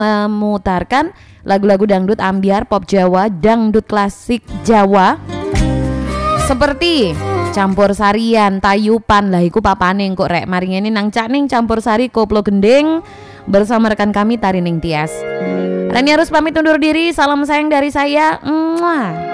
memutarkan lagu-lagu dangdut ambiar, pop Jawa, dangdut klasik Jawa seperti campur sarian, tayupan lah iku papane kok rek. Mari ngene nang cak ning campur sari koplo gending bersama rekan kami Tari Ning Tias. Rani harus pamit undur diri. Salam sayang dari saya. Mwah.